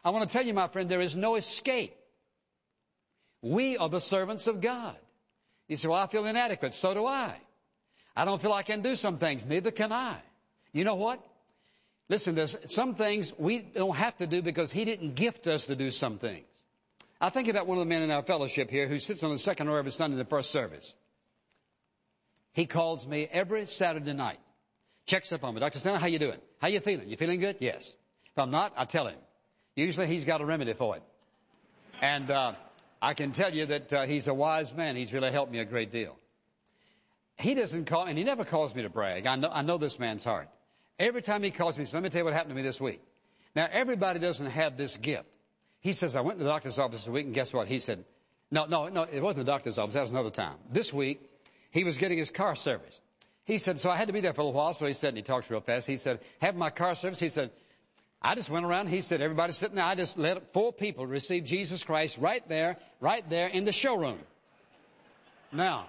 I want to tell you, my friend, there is no escape. We are the servants of God. You say, well, I feel inadequate. So do I. I don't feel I can do some things. Neither can I. You know what? Listen, there's some things we don't have to do because He didn't gift us to do some things. I think about one of the men in our fellowship here who sits on the second row every Sunday in the first service. He calls me every Saturday night. Checks up on me. Dr. Stanley, how you doing? How you feeling? You feeling good? Yes. If I'm not, I tell him. Usually he's got a remedy for it. And I can tell you that he's a wise man. He's really helped me a great deal. He doesn't call, and he never calls me to brag. I know this man's heart. Every time he calls me, he says, let me tell you what happened to me this week. Now, everybody doesn't have this gift. He says, I went to the doctor's office this week, and guess what? He said, no, it wasn't the doctor's office. That was another time. This week, he was getting his car serviced. He said, so I had to be there for a little while. So he said, and he talks real fast. He said, having my car serviced, he said, I just went around. He said, everybody's sitting there. I just let 4 people receive Jesus Christ right there in the showroom. Now,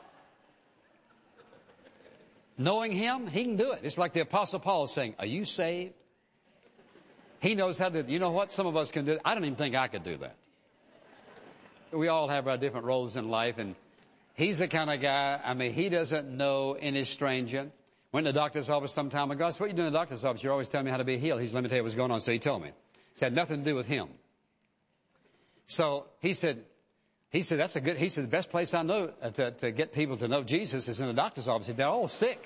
knowing him, he can do it. It's like the Apostle Paul saying, are you saved? He knows how to, you know what? Some of us can do it. I don't even think I could do that. We all have our different roles in life, and he's the kind of guy, he doesn't know any stranger. Went to the doctor's office some time ago. I said, what are you doing in the doctor's office? You're always telling me how to be healed. He said, let me tell you what's going on. So he told me. It had nothing to do with him. So he said, the best place I know to get people to know Jesus is in the doctor's office. They're all sick.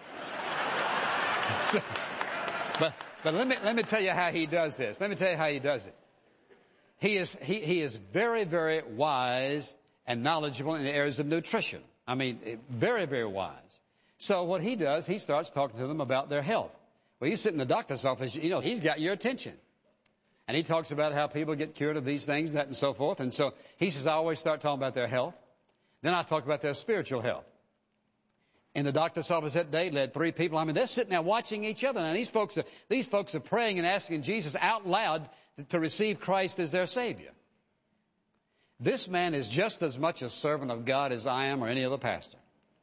But let me tell you how he does this. Let me tell you how he does it. He is very, very wise and knowledgeable in the areas of nutrition. Very, very wise. So what he does, he starts talking to them about their health. Well, you sit in the doctor's office, he's got your attention. And he talks about how people get cured of these things, that and so forth. And so he says, I always start talking about their health. Then I talk about their spiritual health. In the doctor's office that day, led 3 people. They're sitting there watching each other. Now these folks are praying and asking Jesus out loud to receive Christ as their Savior. This man is just as much a servant of God as I am or any other pastor.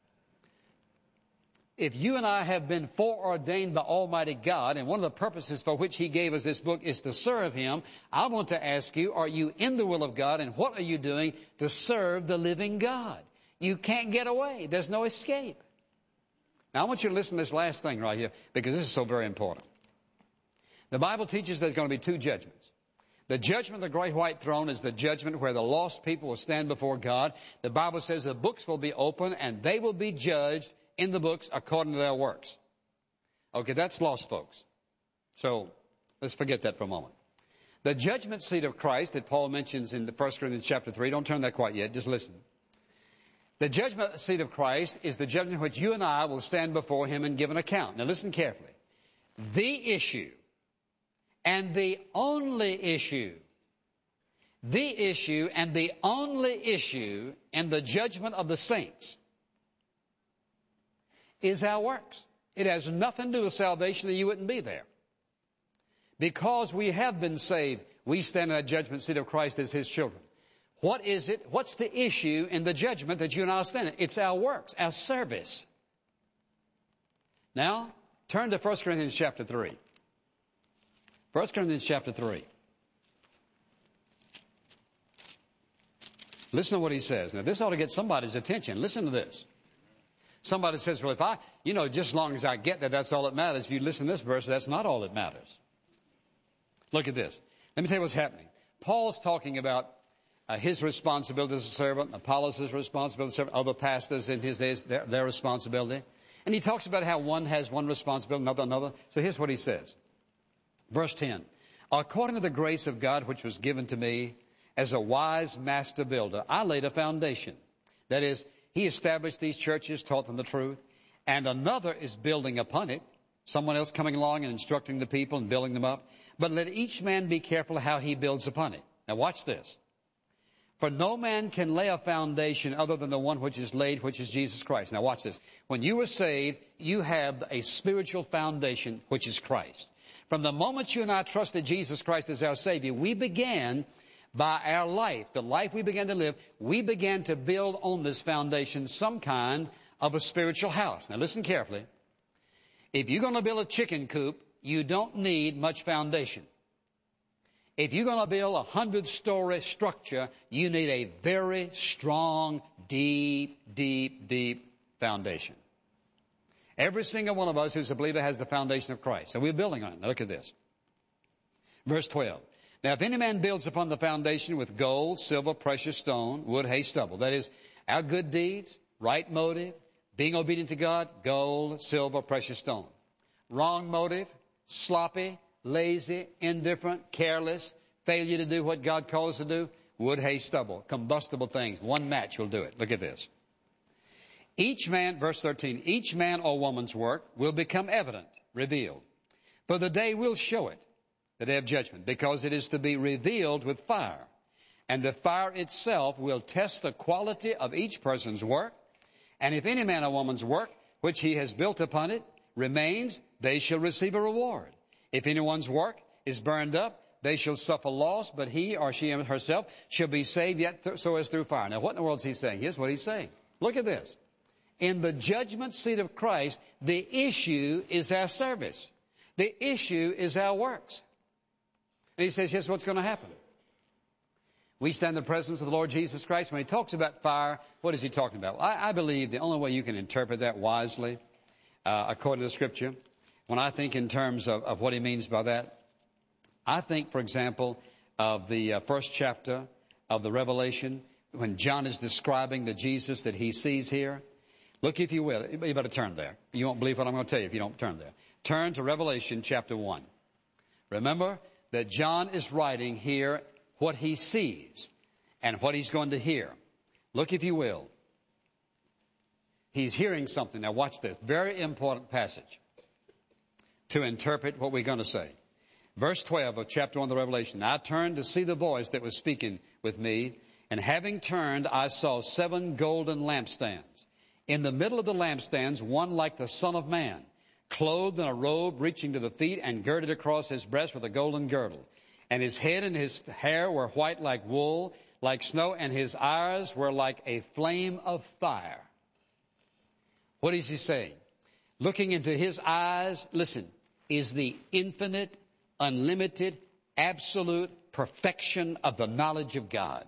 If you and I have been foreordained by Almighty God, and one of the purposes for which He gave us this book is to serve Him, I want to ask you, are you in the will of God, and what are you doing to serve the living God? You can't get away. There's no escape. Now I want you to listen to this last thing right here, because this is so very important. The Bible teaches there's going to be 2 judgments. The judgment of the great white throne is the judgment where the lost people will stand before God. The Bible says the books will be open and they will be judged in the books according to their works. Okay, that's lost folks. So let's forget that for a moment. The judgment seat of Christ that Paul mentions in 1 Corinthians chapter 3, don't turn there quite yet, just listen. The judgment seat of Christ is the judgment in which you and I will stand before Him and give an account. Now listen carefully. The issue and the only issue in the judgment of the saints is our works. It has nothing to do with salvation, or you wouldn't be there. Because we have been saved, we stand in that judgment seat of Christ as His children. What is it? What's the issue in the judgment that you and I stand in? It's our works, our service. Now, turn to 1 Corinthians chapter 3. 1 Corinthians chapter 3. Listen to what he says. Now, this ought to get somebody's attention. Listen to this. Somebody says, well, just as long as I get there, that's all that matters. If you listen to this verse, that's not all that matters. Look at this. Let me tell you what's happening. Paul's talking about his responsibility as a servant, Apollos' responsibility as a servant, other pastors in his days, their responsibility. And he talks about how one has one responsibility, another. So here's what he says. Verse 10. According to the grace of God which was given to me as a wise master builder, I laid a foundation. That is, he established these churches, taught them the truth, and another is building upon it. Someone else coming along and instructing the people and building them up. But let each man be careful how he builds upon it. Now watch this. For no man can lay a foundation other than the one which is laid, which is Jesus Christ. Now watch this. When you were saved, you have a spiritual foundation, which is Christ. From the moment you and I trusted Jesus Christ as our Savior, we began by our life, the life we began to live, we began to build on this foundation some kind of a spiritual house. Now listen carefully. If you're going to build a chicken coop, you don't need much foundation. If you're going to build a 100-story structure, you need a very strong, deep, deep, deep foundation. Every single one of us who's a believer has the foundation of Christ. So we're building on it. Now look at this. Verse 12. Now if any man builds upon the foundation with gold, silver, precious stone, wood, hay, stubble, that is, our good deeds, right motive, being obedient to God, gold, silver, precious stone. Wrong motive, sloppy, lazy, indifferent, careless, failure to do what God calls us to do, wood, hay, stubble, combustible things. One match will do it. Look at this. Each man, verse 13, each man or woman's work will become evident, revealed. For the day will show it, the day of judgment, because it is to be revealed with fire. And the fire itself will test the quality of each person's work. And if any man or woman's work, which he has built upon it, remains, they shall receive a reward. If anyone's work is burned up, they shall suffer loss, but he or she herself shall be saved, yet so as through fire. Now what in the world is he saying? Here's what he's saying. Look at this. In the judgment seat of Christ, the issue is our service. The issue is our works. And he says, here's what's going to happen. We stand in the presence of the Lord Jesus Christ. When he talks about fire, what is he talking about? Well, I believe the only way you can interpret that wisely, according to the Scripture, when I think in terms of what he means by that, I think, for example, of the first chapter of the Revelation, when John is describing the Jesus that he sees here. Look, if you will, you better turn there. You won't believe what I'm going to tell you if you don't turn there. Turn to Revelation chapter 1. Remember that John is writing here what he sees and what he's going to hear. Look, if you will. He's hearing something. Now watch this. Very important passage to interpret what we're going to say. Verse 12 of chapter 1 of the Revelation. I turned to see the voice that was speaking with me, and having turned, I saw 7 golden lampstands. In the middle of the lampstands, one like the Son of Man, clothed in a robe reaching to the feet and girded across his breast with a golden girdle. And his head and his hair were white like wool, like snow, and his eyes were like a flame of fire. What is he saying? Looking into his eyes, listen, is the infinite, unlimited, absolute perfection of the knowledge of God.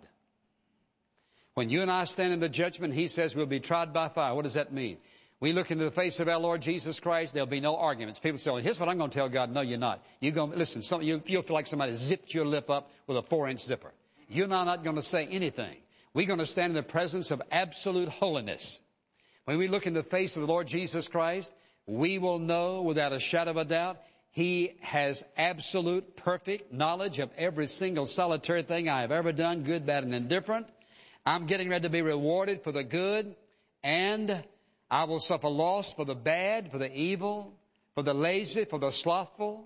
When you and I stand in the judgment, he says we'll be tried by fire. What does that mean? We look into the face of our Lord Jesus Christ, there'll be no arguments. People say, well, here's what I'm going to tell God. No, you're not. You're going to, listen, you'll feel like somebody zipped your lip up with a 4-inch zipper. You and I are not going to say anything. We're going to stand in the presence of absolute holiness. When we look in the face of the Lord Jesus Christ, we will know without a shadow of a doubt, he has absolute, perfect knowledge of every single solitary thing I have ever done, good, bad, and indifferent. I'm getting ready to be rewarded for the good, and I will suffer loss for the bad, for the evil, for the lazy, for the slothful.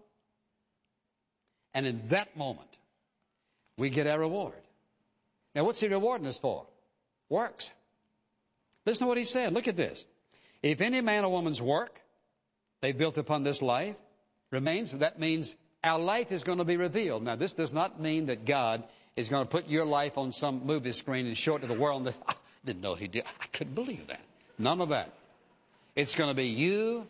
And in that moment, we get our reward. Now, what's he rewarding us for? Works. Listen to what he said. Look at this. If any man or woman's work they built upon this life remains, that means our life is going to be revealed. Now, this does not mean that God is going to put your life on some movie screen and show it to the world. And I didn't know he did. I couldn't believe that. None of that. It's going to be you.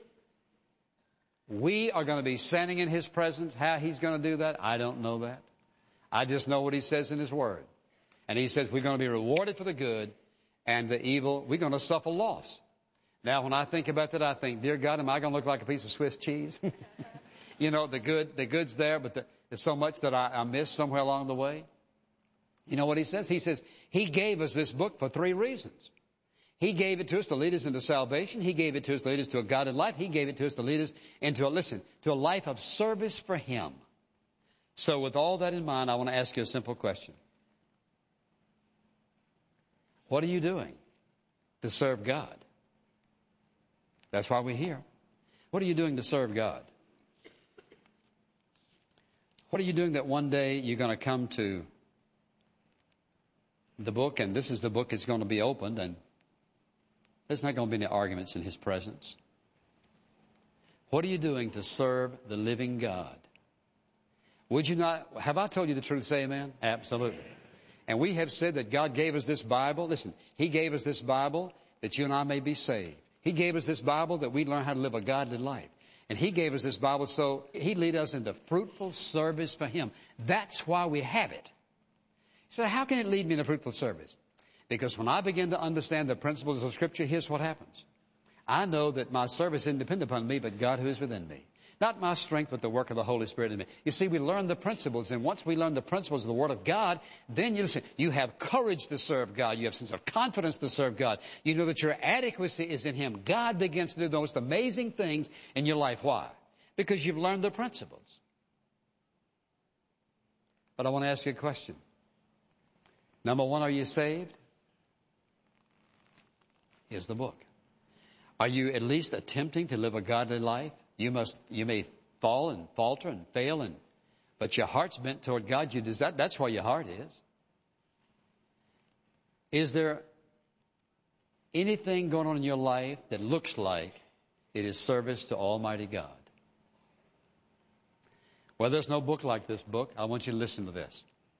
We are going to be standing in his presence. How he's going to do that, I don't know that. I just know what he says in his word. And he says we're going to be rewarded for the good and the evil. We're going to suffer loss. Now, when I think about that, I think, dear God, am I going to look like a piece of Swiss cheese? You know, the good's there, but there's so much that I missed somewhere along the way. You know what he says? He says he gave us this book for 3 reasons. He gave it to us to lead us into salvation. He gave it to us to lead us to a godly life. He gave it to us to lead us into to a life of service for him. So with all that in mind, I want to ask you a simple question. What are you doing to serve God? That's why we're here. What are you doing to serve God? What are you doing that one day you're going to come to the book, and this is the book that's going to be opened, and there's not going to be any arguments in his presence. What are you doing to serve the living God? Would you not, have I told you the truth? Say amen? Absolutely. And we have said that God gave us this Bible. Listen, he gave us this Bible that you and I may be saved. He gave us this Bible that we learn how to live a godly life. And He gave us this Bible so He'd lead us into fruitful service for Him. That's why we have it. So how can it lead me into fruitful service? Because when I begin to understand the principles of Scripture, here's what happens. I know that my service isn't dependent upon me, but God who is within me. Not my strength, but the work of the Holy Spirit in me. You see, we learn the principles, and once we learn the principles of the Word of God, then you have courage to serve God. You have a sense of confidence to serve God. You know that your adequacy is in Him. God begins to do the most amazing things in your life. Why? Because you've learned the principles. But I want to ask you a question. Number one, are you saved? Here's the book. Are you at least attempting to live a godly life? You may fall and falter and fail, but your heart's bent toward God. That's where your heart is. Is there anything going on in your life that looks like it is service to Almighty God? Well, there's no book like this book. I want you to listen to this.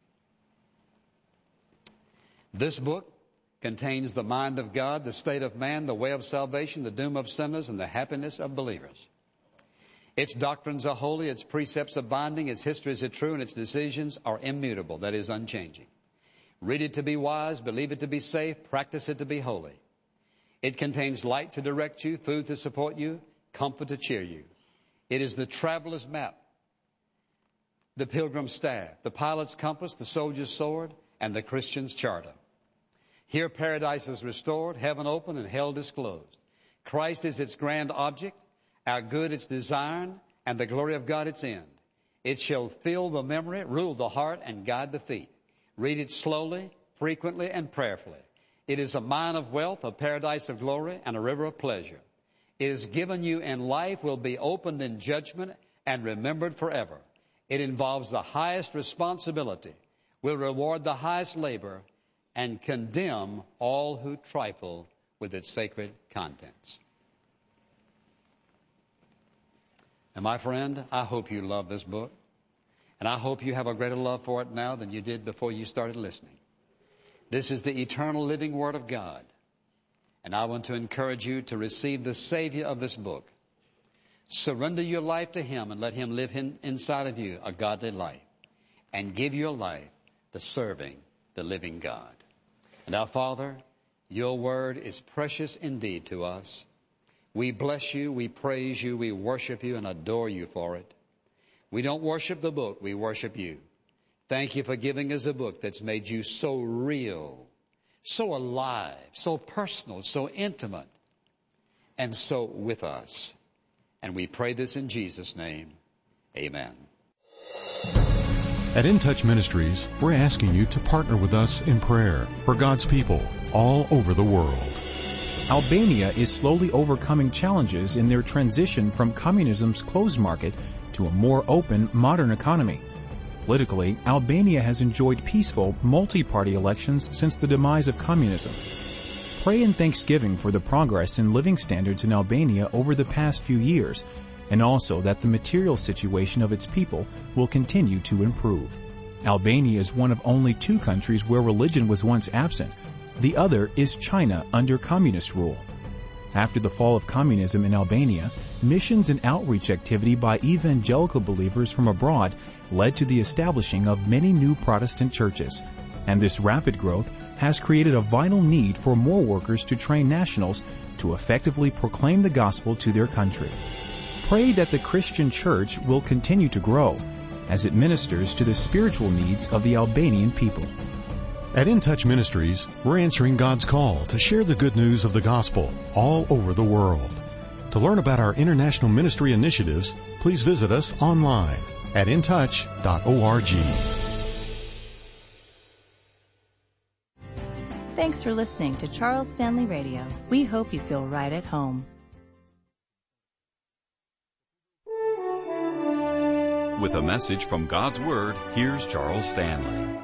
This book contains the mind of God, the state of man, the way of salvation, the doom of sinners, and the happiness of believers. Its doctrines are holy, its precepts are binding, its histories are true, and its decisions are immutable, that is, unchanging. Read it to be wise, believe it to be safe, practice it to be holy. It contains light to direct you, food to support you, comfort to cheer you. It is the traveler's map, the pilgrim's staff, the pilot's compass, the soldier's sword, and the Christian's charter. Here paradise is restored, heaven open, and hell disclosed. Christ is its grand object, our good its design, and the glory of God its end. It shall fill the memory, rule the heart, and guide the feet. Read it slowly, frequently, and prayerfully. It is a mine of wealth, a paradise of glory, and a river of pleasure. It is given you in life, will be opened in judgment, and remembered forever. It involves the highest responsibility, will reward the highest labor, and condemn all who trifle with its sacred contents. And my friend, I hope you love this book. And I hope you have a greater love for it now than you did before you started listening. This is the eternal living Word of God. And I want to encourage you to receive the Savior of this book. Surrender your life to Him and let Him live inside of you a godly life. And give your life to serving the living God. And our Father, your Word is precious indeed to us. We bless you, we praise you, we worship you and adore you for it. We don't worship the book, we worship you. Thank you for giving us a book that's made you so real, so alive, so personal, so intimate, and so with us. And we pray this in Jesus' name. Amen. At In Touch Ministries, we're asking you to partner with us in prayer for God's people all over the world. Albania is slowly overcoming challenges in their transition from communism's closed market to a more open, modern economy. Politically, Albania has enjoyed peaceful, multi-party elections since the demise of communism. Pray in thanksgiving for the progress in living standards in Albania over the past few years, and also that the material situation of its people will continue to improve. Albania is one of only 2 countries where religion was once absent. The other is China under communist rule. After the fall of communism in Albania, missions and outreach activity by evangelical believers from abroad led to the establishing of many new Protestant churches. And this rapid growth has created a vital need for more workers to train nationals to effectively proclaim the gospel to their country. Pray that the Christian church will continue to grow as it ministers to the spiritual needs of the Albanian people. At In Touch Ministries, we're answering God's call to share the good news of the gospel all over the world. To learn about our international ministry initiatives, please visit us online at intouch.org. Thanks for listening to Charles Stanley Radio. We hope you feel right at home. With a message from God's Word, here's Charles Stanley.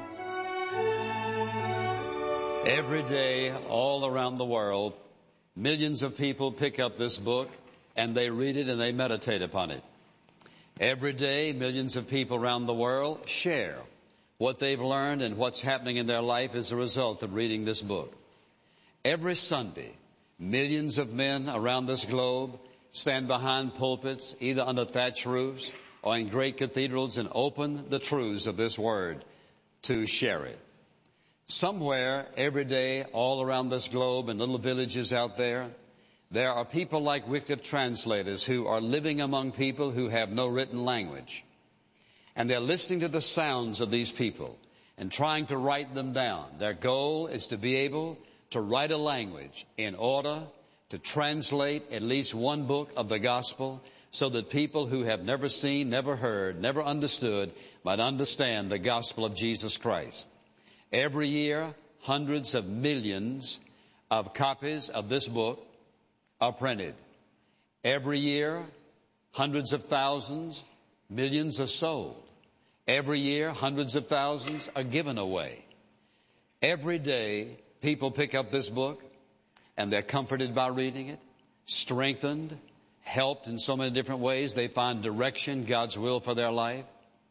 Every day, all around the world, millions of people pick up this book and they read it and they meditate upon it. Every day, millions of people around the world share what they've learned and what's happening in their life as a result of reading this book. Every Sunday, millions of men around this globe stand behind pulpits, either under thatched roofs or in great cathedrals, and open the truths of this Word to share it. Somewhere, every day, all around this globe, in little villages out there, there are people like Wycliffe translators who are living among people who have no written language. And they're listening to the sounds of these people and trying to write them down. Their goal is to be able to write a language in order to translate at least one book of the gospel so that people who have never seen, never heard, never understood might understand the gospel of Jesus Christ. Every year, hundreds of millions of copies of this book are printed. Every year, hundreds of thousands, millions are sold. Every year, hundreds of thousands are given away. Every day, people pick up this book, and they're comforted by reading it, strengthened, helped in so many different ways. They find direction, God's will for their life,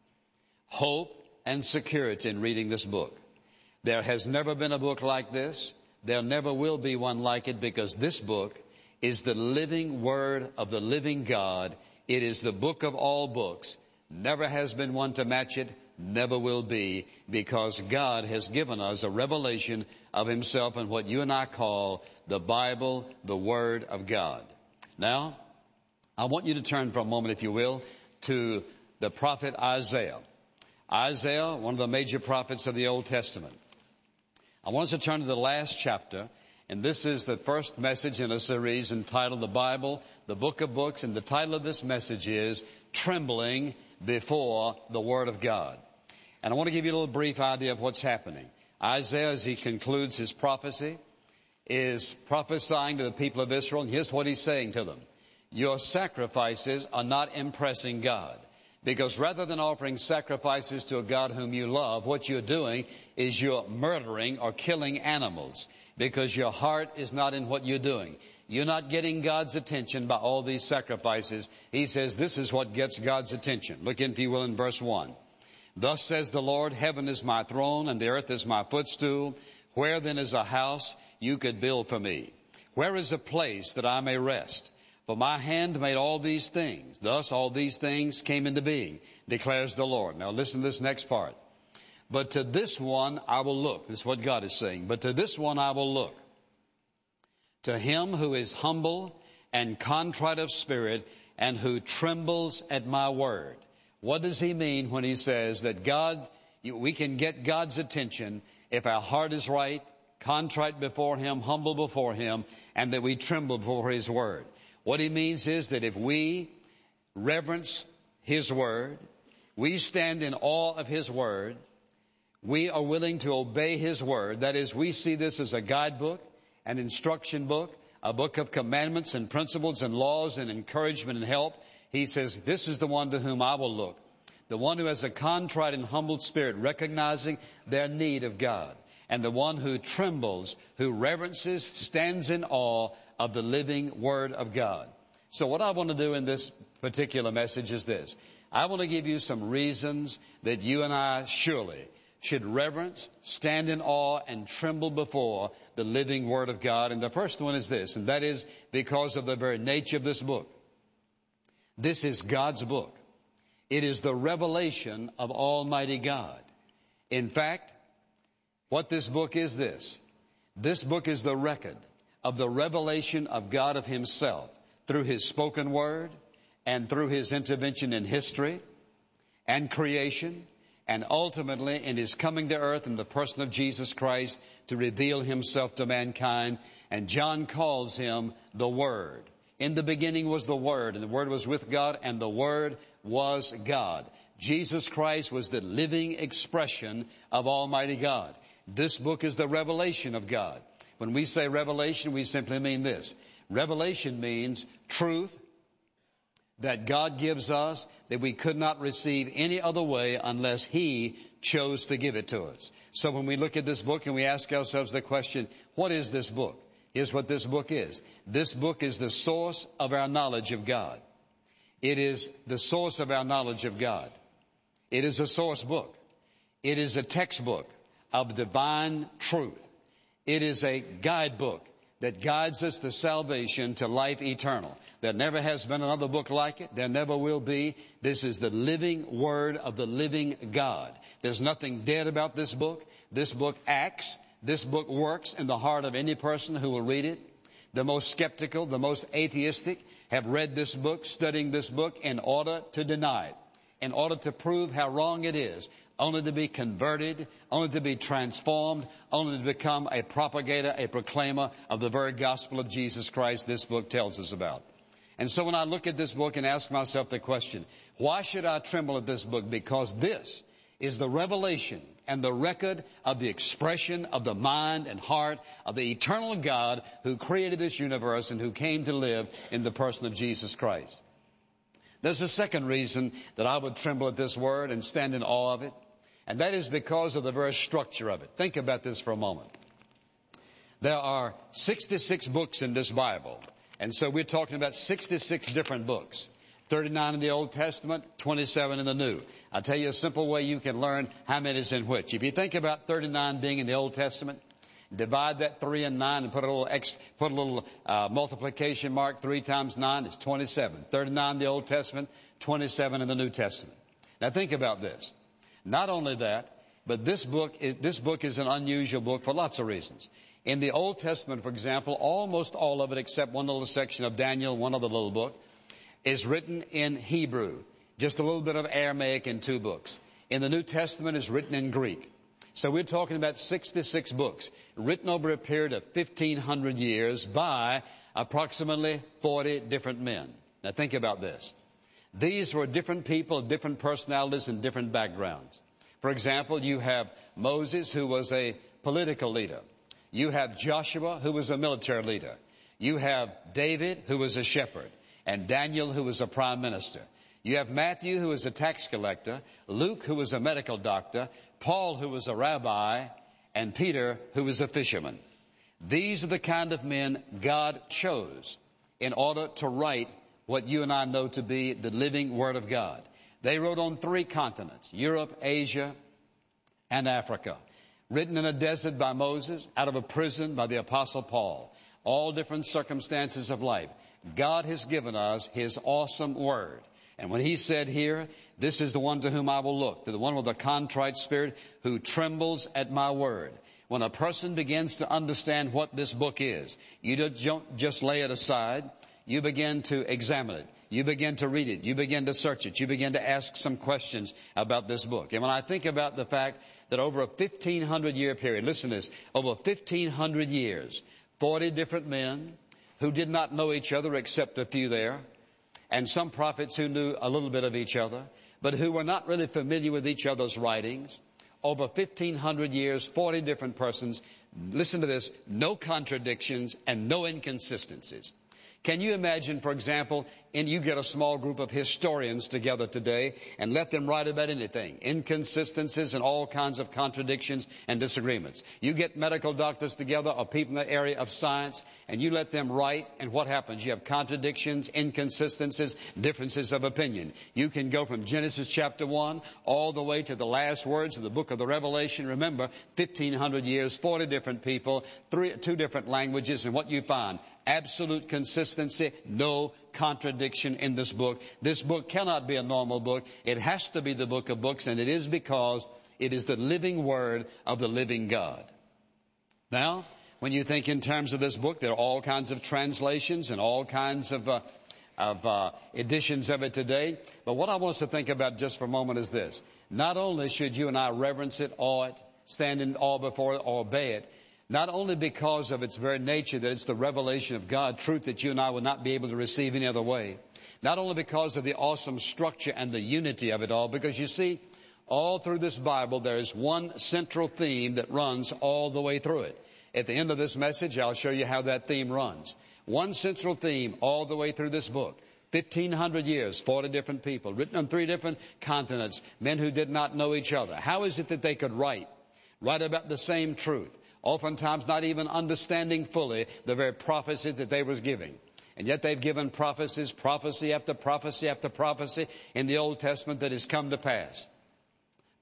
hope, and security in reading this book. There has never been a book like this. There never will be one like it, because this book is the living Word of the living God. It is the book of all books. Never has been one to match it, never will be, because God has given us a revelation of Himself in what you and I call the Bible, the Word of God. Now, I want you to turn for a moment, if you will, to the prophet Isaiah. Isaiah, one of the major prophets of the Old Testament. I want us to turn to the last chapter, and this is the first message in a series entitled The Bible, the Book of Books, and the title of this message is Trembling Before the Word of God. And I want to give you a little brief idea of what's happening. Isaiah, as he concludes his prophecy, is prophesying to the people of Israel, and here's what he's saying to them. Your sacrifices are not impressing God. Because rather than offering sacrifices to a God whom you love, what you're doing is you're murdering or killing animals, because your heart is not in what you're doing. You're not getting God's attention by all these sacrifices. He says this is what gets God's attention. Look, if you will, in verse 1. Thus says the Lord, heaven is my throne and the earth is my footstool. Where then is a house you could build for me? Where is a place that I may rest? For my hand made all these things. Thus all these things came into being, declares the Lord. Now listen to this next part. But to this one I will look. This is what God is saying. But to this one I will look. To him who is humble and contrite of spirit and who trembles at my word. What does he mean when he says that God, we can get God's attention if our heart is right, contrite before him, humble before him, and that we tremble before his word? What he means is that if we reverence his word, we stand in awe of his word, we are willing to obey his word. That is, we see this as a guidebook, an instruction book, a book of commandments and principles and laws and encouragement and help. He says, this is the one to whom I will look. The one who has a contrite and humbled spirit, recognizing their need of God. And the one who trembles, who reverences, stands in awe of the living Word of God. So what I want to do in this particular message is this. I want to give you some reasons that you and I surely should reverence, stand in awe, and tremble before the living Word of God. And the first one is this, and that is because of the very nature of this book. This is God's book. It is the revelation of Almighty God. In fact, what this book is this. This book is the record of the revelation of God of himself through his spoken word and through his intervention in history and creation, and ultimately in his coming to earth in the person of Jesus Christ to reveal himself to mankind. And John calls him the Word. In the beginning was the Word, and the Word was with God, and the Word was God. Jesus Christ was the living expression of Almighty God. This book is the revelation of God. When we say revelation, we simply mean this. Revelation means truth that God gives us that we could not receive any other way unless He chose to give it to us. So when we look at this book and we ask ourselves the question, what is this book? Here's what this book is. This book is the source of our knowledge of God. It is the source of our knowledge of God. It is a source book. It is a textbook of divine truth. It is a guidebook that guides us to salvation, to life eternal. There never has been another book like it. There never will be. This is the living Word of the living God. There's nothing dead about this book. This book acts. This book works in the heart of any person who will read it. The most skeptical, the most atheistic have read this book, studying this book in order to deny it, in order to prove how wrong it is, only to be converted, only to be transformed, only to become a propagator, a proclaimer of the very gospel of Jesus Christ this book tells us about. And so when I look at this book and ask myself the question, why should I tremble at this book? Because this is the revelation and the record of the expression of the mind and heart of the eternal God who created this universe and who came to live in the person of Jesus Christ. There's a second reason that I would tremble at this word and stand in awe of it, and that is because of the very structure of it. Think about this for a moment. There are 66 books in this Bible, and so we're talking about 66 different books. 39 in the Old Testament, 27 in the New. I'll tell you a simple way you can learn how many is in which. If you think about 39 being in the Old Testament, divide that 3 and 9 and put a little multiplication mark. 3 times 9 is 27. 39 in the Old Testament, 27 in the New Testament. Now think about this. Not only that, but this book is an unusual book for lots of reasons. In the Old Testament, for example, almost all of it except one little section of Daniel, one other little book, is written in Hebrew. Just a little bit of Aramaic in 2 books. In the New Testament, is written in Greek. So we're talking about 66 books written over a period of 1,500 years by approximately 40 different men. Now think about this. These were different people, different personalities, and different backgrounds. For example, you have Moses, who was a political leader. You have Joshua, who was a military leader. You have David, who was a shepherd. And Daniel, who was a prime minister. You have Matthew, who was a tax collector, Luke, who was a medical doctor, Paul, who was a rabbi, and Peter, who was a fisherman. These are the kind of men God chose in order to write what you and I know to be the living Word of God. They wrote on 3 continents, Europe, Asia, and Africa. Written in a desert by Moses, out of a prison by the Apostle Paul. All different circumstances of life. God has given us His awesome Word. And when He said here, this is the one to whom I will look, to the one with a contrite spirit who trembles at my word. When a person begins to understand what this book is, you don't just lay it aside. You begin to examine it. You begin to read it. You begin to search it. You begin to ask some questions about this book. And when I think about the fact that over a 1,500-year period, listen to this, over 1,500 years, 40 different men who did not know each other except a few there, and some prophets who knew a little bit of each other, but who were not really familiar with each other's writings. Over 1,500 years, 40 different persons. Listen to this, no contradictions and no inconsistencies. Can you imagine, for example, you get a small group of historians together today and let them write about anything, inconsistencies and all kinds of contradictions and disagreements. You get medical doctors together or people in the area of science and you let them write, and what happens? You have contradictions, inconsistencies, differences of opinion. You can go from Genesis chapter 1 all the way to the last words of the book of the Revelation. Remember, 1,500 years, 40 different people, 2 different languages, and what you find? Absolute consistency, no contradiction in this book. This book cannot be a normal book. It has to be the book of books, and it is because it is the living Word of the living God. Now, when you think in terms of this book, there are all kinds of translations and all kinds of editions of it today. But what I want us to think about just for a moment is this. Not only should you and I reverence it, awe it, stand in awe before it, or obey it, not only because of its very nature, that it's the revelation of God, truth that you and I would not be able to receive any other way. Not only because of the awesome structure and the unity of it all, because you see, all through this Bible, there is one central theme that runs all the way through it. At the end of this message, I'll show you how that theme runs. One central theme all the way through this book. 1,500 years, 40 different people, written on 3 different continents, men who did not know each other. How is it that they could write about the same truth? Oftentimes not even understanding fully the very prophecy that they was giving. And yet they've given prophecies, prophecy after prophecy after prophecy in the Old Testament that has come to pass.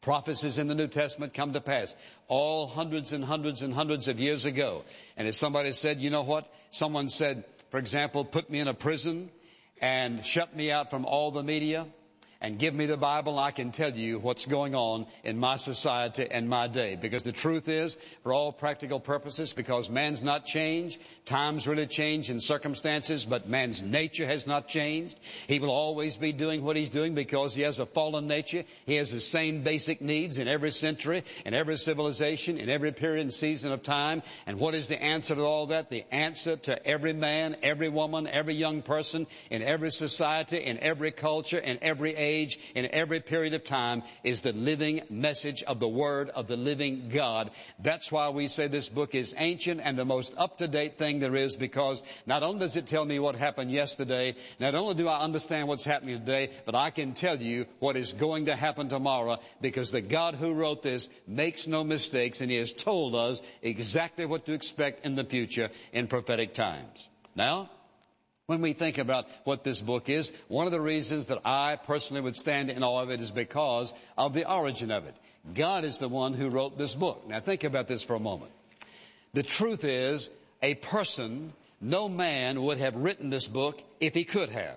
Prophecies in the New Testament come to pass, all hundreds and hundreds and hundreds of years ago. And if somebody said, you know what? Someone said, for example, put me in a prison and shut me out from all the media and give me the Bible, I can tell you what's going on in my society and my day. Because the truth is, for all practical purposes, because man's not changed, times really change in circumstances, but man's nature has not changed. He will always be doing what he's doing because he has a fallen nature. He has the same basic needs in every century, in every civilization, in every period and season of time. And what is the answer to all that? The answer to every man, every woman, every young person, in every society, in every culture, in every age, in every period of time, is the living message of the Word of the living God. That's why we say this book is ancient and the most up-to-date thing there is, because not only does it tell me what happened yesterday, not only do I understand what's happening today, but I can tell you what is going to happen tomorrow, because the God who wrote this makes no mistakes, and He has told us exactly what to expect in the future in prophetic times. Now, when we think about what this book is, one of the reasons that I personally would stand in awe of it is because of the origin of it. God is the one who wrote this book. Now think about this for a moment. The truth is, a person, no man would have written this book if he could have.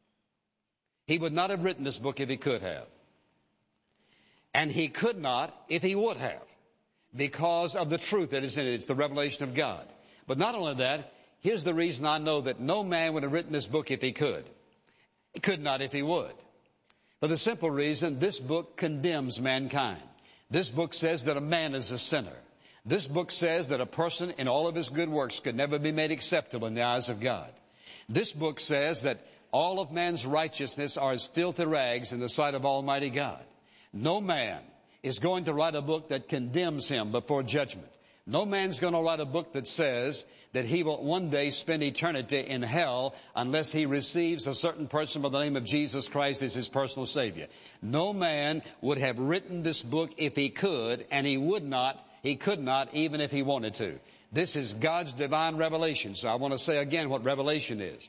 He would not have written this book if he could have. And he could not if he would have, because of the truth that is in it. It's the revelation of God. But not only that, here's the reason I know that no man would have written this book if he could. He could not if he would. For the simple reason, this book condemns mankind. This book says that a man is a sinner. This book says that a person in all of his good works could never be made acceptable in the eyes of God. This book says that all of man's righteousness are as filthy rags in the sight of Almighty God. No man is going to write a book that condemns him before judgment. No man's going to write a book that says that he will one day spend eternity in hell unless he receives a certain person by the name of Jesus Christ as his personal Savior. No man would have written this book if he could, and he could not even if he wanted to. This is God's divine revelation. So I want to say again what revelation is.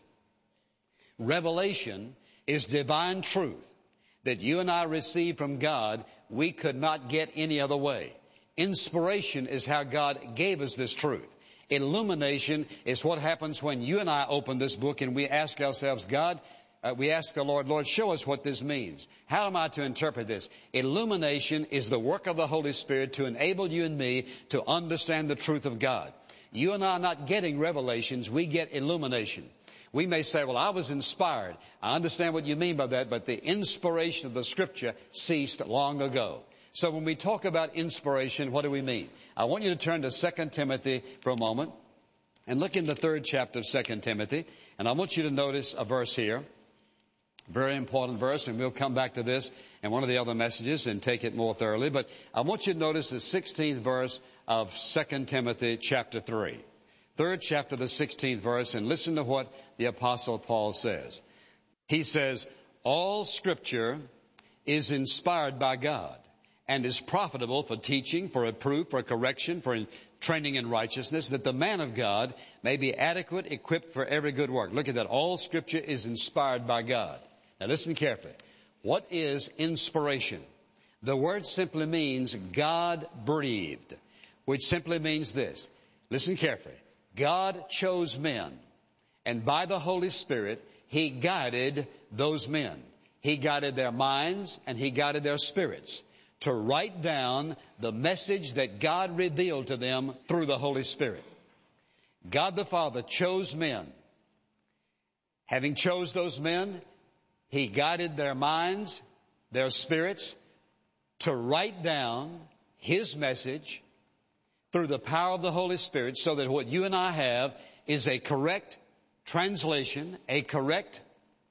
Revelation is divine truth that you and I receive from God we could not get any other way. Inspiration is how God gave us this truth. Illumination is what happens when you and I open this book and we ask ourselves, God, we ask the Lord, show us what this means. How am I to interpret this? Illumination is the work of the Holy Spirit to enable you and me to understand the truth of God. You and I are not getting revelations, we get illumination. We may say, well, I was inspired. I understand what you mean by that, but the inspiration of the Scripture ceased long ago. So when we talk about inspiration, what do we mean? I want you to turn to 2 Timothy for a moment and look in the 3rd chapter of 2 Timothy. And I want you to notice a verse here, very important verse, and we'll come back to this in one of the other messages and take it more thoroughly. But I want you to notice the 16th verse of 2 Timothy chapter 3. 3rd chapter, the 16th verse, and listen to what the Apostle Paul says. He says, all Scripture is inspired by God and is profitable for teaching, for reproof, for correction, for training in righteousness, that the man of God may be adequate, equipped for every good work. Look at that. All Scripture is inspired by God. Now listen carefully. What is inspiration? The word simply means God breathed, which simply means this. Listen carefully. God chose men, and by the Holy Spirit, He guided those men. He guided their minds and He guided their spirits to write down the message that God revealed to them through the Holy Spirit. God the Father chose men. Having chose those men, He guided their minds, their spirits, to write down His message through the power of the Holy Spirit, so that what you and I have is a correct translation, a correct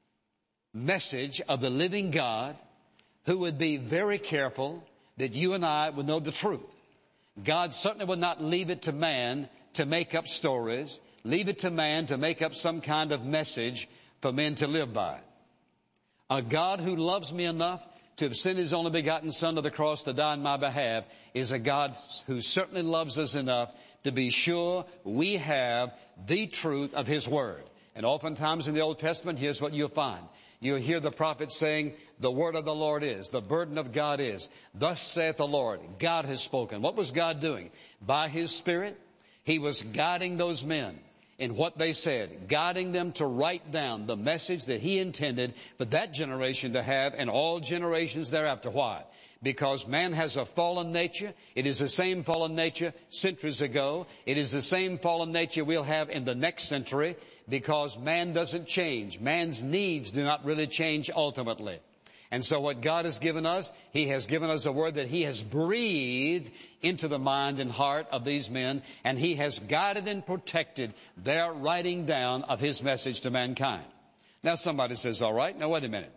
message of the living God, who would be very careful that you and I would know the truth. God certainly would not leave it to man to make up stories, leave it to man to make up some kind of message for men to live by. A God who loves me enough to have sent His only begotten Son to the cross to die on my behalf is a God who certainly loves us enough to be sure we have the truth of His Word. And oftentimes in the Old Testament, here's what you'll find. You'll hear the prophet saying, the word of the Lord is, the burden of God is, thus saith the Lord, God has spoken. What was God doing? By His Spirit, He was guiding those men in what they said, guiding them to write down the message that He intended for that generation to have and all generations thereafter. Why? Because man has a fallen nature. It is the same fallen nature centuries ago. It is the same fallen nature we'll have in the next century, because man doesn't change. Man's needs do not really change ultimately. And so what God has given us, He has given us a word that He has breathed into the mind and heart of these men, and He has guided and protected their writing down of His message to mankind. Now somebody says, all right, now wait a minute.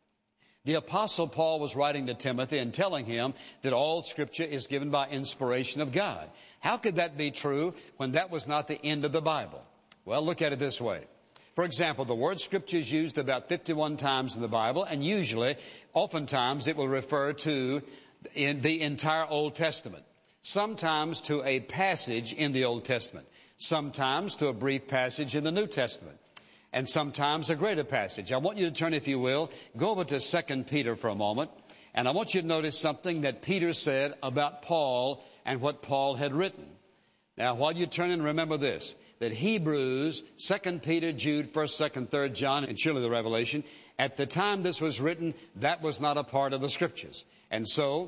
The Apostle Paul was writing to Timothy and telling him that all Scripture is given by inspiration of God. How could that be true when that was not the end of the Bible? Well, look at it this way. For example, the word Scripture is used about 51 times in the Bible, and usually, oftentimes, it will refer to in the entire Old Testament. Sometimes to a passage in the Old Testament. Sometimes to a brief passage in the New Testament. And sometimes a greater passage. I want you to turn, if you will, go over to 2 Peter for a moment. And I want you to notice something that Peter said about Paul and what Paul had written. Now, while you turn in, remember this, that Hebrews, 2 Peter, Jude, 1st, 2nd, 3rd John, and surely the Revelation, at the time this was written, that was not a part of the Scriptures. And so,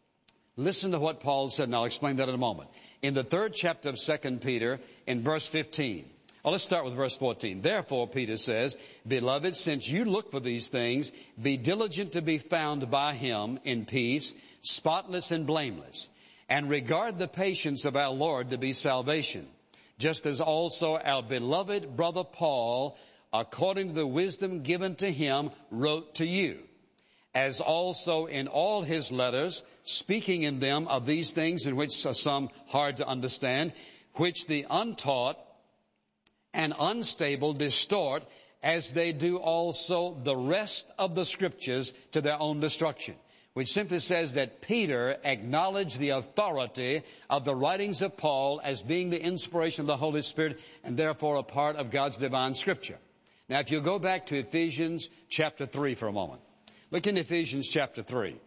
listen to what Paul said, and I'll explain that in a moment. In the 3rd chapter of 2 Peter, in verse 15, let's start with verse 14. Therefore, Peter says, Beloved, since you look for these things, be diligent to be found by Him in peace, spotless and blameless, and regard the patience of our Lord to be salvation, just as also our beloved brother Paul, according to the wisdom given to him, wrote to you, as also in all his letters, speaking in them of these things in which are some hard to understand, which the untaught and unstable distort, as they do also the rest of the Scriptures to their own destruction. Which simply says that Peter acknowledged the authority of the writings of Paul as being the inspiration of the Holy Spirit and therefore a part of God's divine Scripture. Now, if you go back to Ephesians chapter 3 for a moment. Look in Ephesians chapter 3.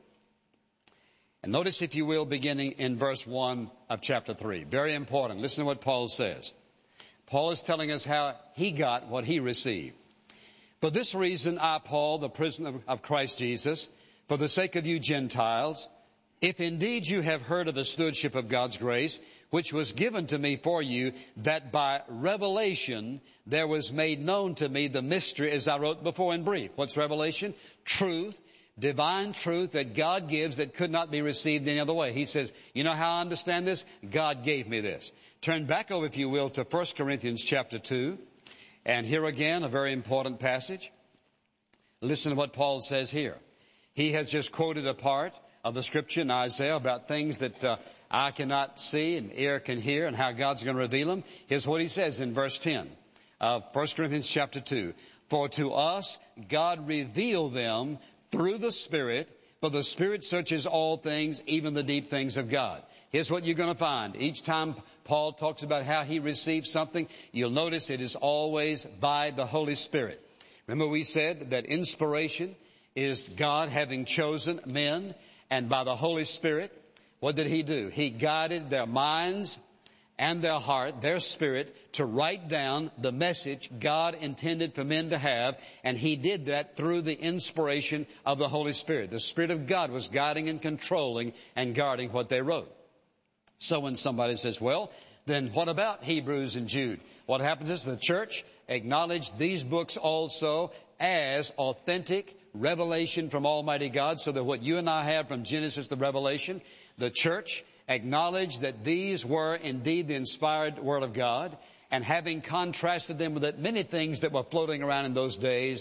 And notice, if you will, beginning in verse 1 of chapter 3. Very important. Listen to what Paul says. Paul is telling us how he got what he received. For this reason, I, Paul, the prisoner of Christ Jesus, for the sake of you Gentiles, if indeed you have heard of the stewardship of God's grace, which was given to me for you, that by revelation there was made known to me the mystery, as I wrote before in brief. What's revelation? Truth, divine truth that God gives that could not be received any other way. He says, you know how I understand this? God gave me this. Turn back over, if you will, to 1 Corinthians chapter 2. And here again, a very important passage. Listen to what Paul says here. He has just quoted a part of the Scripture in Isaiah about things that eye cannot see and ear can hear, and how God's going to reveal them. Here's what he says in verse 10 of 1 Corinthians chapter 2. For to us God revealed them through the Spirit, for the Spirit searches all things, even the deep things of God. Here's what you're going to find. Each time Paul talks about how he received something, you'll notice it is always by the Holy Spirit. Remember, we said that inspiration is God having chosen men, and by the Holy Spirit, what did He do? He guided their minds and their heart, their spirit, to write down the message God intended for men to have, and He did that through the inspiration of the Holy Spirit. The Spirit of God was guiding and controlling and guarding what they wrote. So when somebody says, well, then what about Hebrews and Jude? What happens is the church acknowledged these books also as authentic revelation from Almighty God, so that what you and I have from Genesis to Revelation, the church acknowledged that these were indeed the inspired Word of God, and having contrasted them with that many things that were floating around in those days,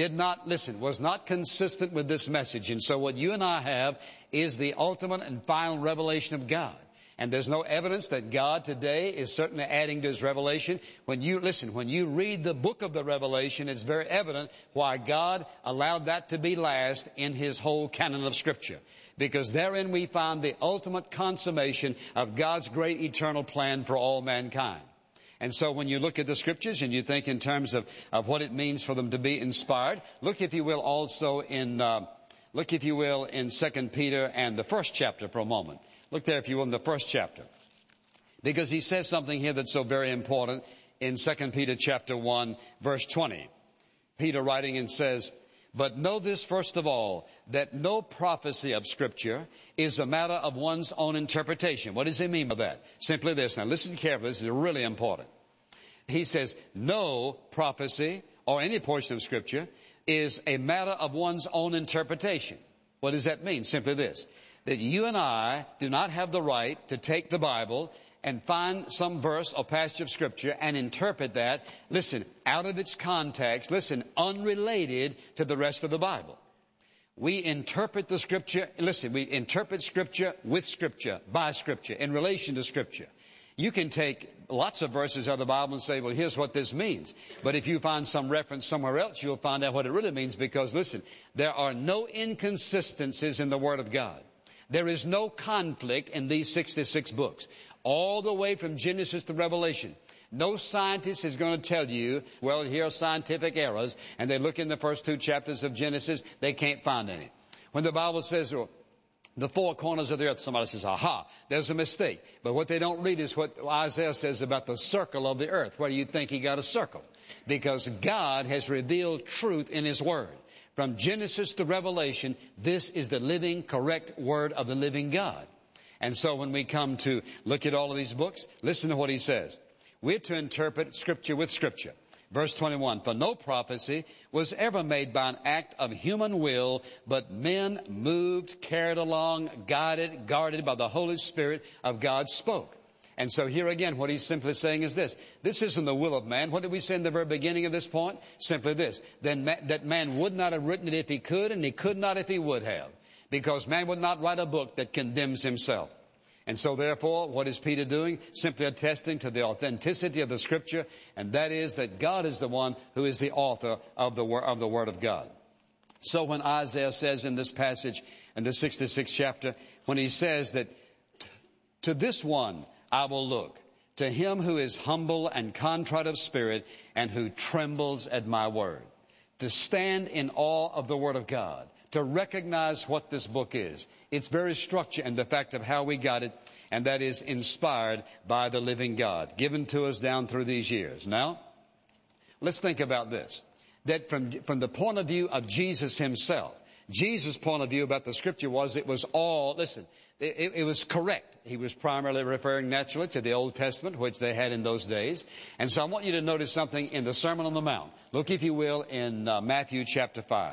was not consistent with this message. And so what you and I have is the ultimate and final revelation of God. And there's no evidence that God today is certainly adding to His revelation. When you read the book of the Revelation, it's very evident why God allowed that to be last in His whole canon of Scripture. Because therein we find the ultimate consummation of God's great eternal plan for all mankind. And so when you look at the Scriptures and you think in terms of what it means for them to be inspired, look, if you will, also in 2 Peter and the first chapter for a moment. Look there, if you will, in the first chapter. Because he says something here that's so very important in 2 Peter chapter 1, verse 20. Peter writing and says, "But know this first of all, that no prophecy of Scripture is a matter of one's own interpretation." What does he mean by that? Simply this. Now listen carefully. This is really important. He says, no prophecy or any portion of Scripture is a matter of one's own interpretation. What does that mean? Simply this, that you and I do not have the right to take the Bible and find some verse or passage of Scripture and interpret that, listen, out of its context, listen, unrelated to the rest of the Bible. We interpret the Scripture, listen, we interpret Scripture with Scripture, by Scripture, in relation to Scripture. You can take lots of verses out of the Bible and say, well, here's what this means. But if you find some reference somewhere else, you'll find out what it really means, because, listen, there are no inconsistencies in the Word of God. There is no conflict in these 66 books, all the way from Genesis to Revelation. No scientist is going to tell you, well, here are scientific errors, and they look in the first 2 chapters of Genesis, they can't find any. When the Bible says, well, the 4 corners of the earth, somebody says, aha, there's a mistake. But what they don't read is what Isaiah says about the circle of the earth. Where do you think he got a circle? Because God has revealed truth in His Word. From Genesis to Revelation, this is the living, correct Word of the living God. And so when we come to look at all of these books, listen to what he says. We're to interpret Scripture with Scripture. Verse 21, "For no prophecy was ever made by an act of human will, but men moved, carried along, guided, guarded by the Holy Spirit of God spoke." And so here again, what he's simply saying is this. This isn't the will of man. What did we say in the very beginning of this point? Simply this. Then that man would not have written it if he could, and he could not if he would have. Because man would not write a book that condemns himself. And so therefore, what is Peter doing? Simply attesting to the authenticity of the Scripture, and that is that God is the one who is the author of the Word of God. So when Isaiah says in this passage, in the 66th chapter, when he says that, "To this one I will look, to him who is humble and contrite of spirit, and who trembles at my word." To stand in awe of the Word of God, to recognize what this book is, its very structure and the fact of how we got it, and that is inspired by the living God, given to us down through these years. Now, let's think about this, that from the point of view of Jesus himself, Jesus' point of view about the Scripture was it was all, listen, it was correct. He was primarily referring naturally to the Old Testament, which they had in those days. And so I want you to notice something in the Sermon on the Mount. Look, if you will, in Matthew chapter 5.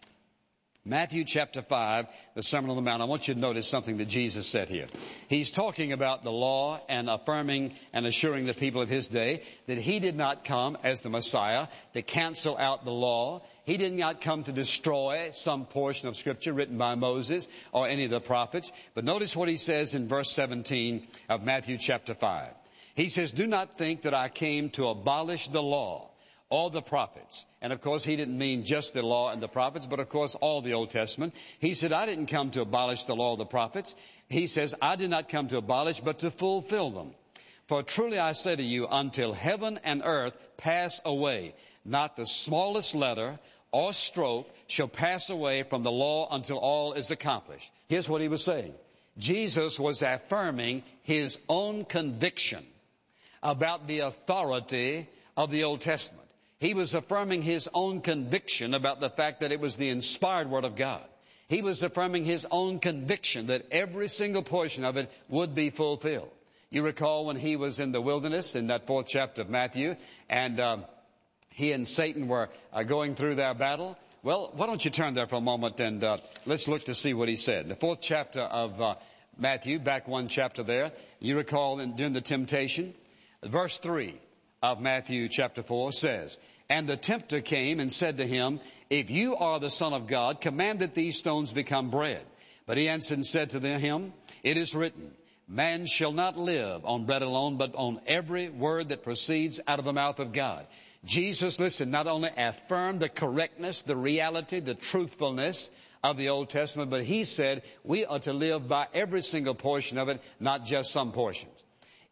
Matthew chapter 5, the Sermon on the Mount. I want you to notice something that Jesus said here. He's talking about the law and affirming and assuring the people of his day that he did not come as the Messiah to cancel out the law. He did not come to destroy some portion of Scripture written by Moses or any of the prophets. But notice what he says in verse 17 of Matthew chapter 5. He says, "Do not think that I came to abolish the law, all the prophets." And of course, he didn't mean just the law and the prophets, but of course, all the Old Testament. He said, "I didn't come to abolish the law of the prophets." He says, "I did not come to abolish, but to fulfill them. For truly I say to you, until heaven and earth pass away, not the smallest letter or stroke shall pass away from the law until all is accomplished." Here's what he was saying. Jesus was affirming his own conviction about the authority of the Old Testament. He was affirming his own conviction about the fact that it was the inspired Word of God. He was affirming his own conviction that every single portion of it would be fulfilled. You recall when he was in the wilderness in that 4th chapter of Matthew, and he and Satan were going through their battle. Well, why don't you turn there for a moment and let's look to see what he said. The 4th chapter of Matthew, back 1 chapter there. You recall during the temptation, verse 3 of Matthew chapter 4 says, "And the tempter came and said to him, If you are the Son of God, command that these stones become bread. But he answered and said to him, It is written, Man shall not live on bread alone, but on every word that proceeds out of the mouth of God." Jesus, listen, not only affirmed the correctness, the reality, the truthfulness of the Old Testament, but he said we are to live by every single portion of it, not just some portions.